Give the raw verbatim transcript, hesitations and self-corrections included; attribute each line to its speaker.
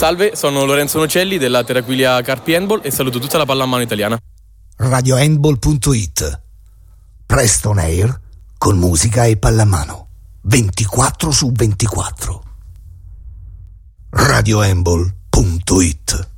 Speaker 1: Salve, sono Lorenzo Nocelli della Terraquilia Carpi Handball e saluto tutta la pallamano italiana.
Speaker 2: radio handball punto it. Presto on air con musica e pallamano ventiquattro su ventiquattro. radio handball punto it.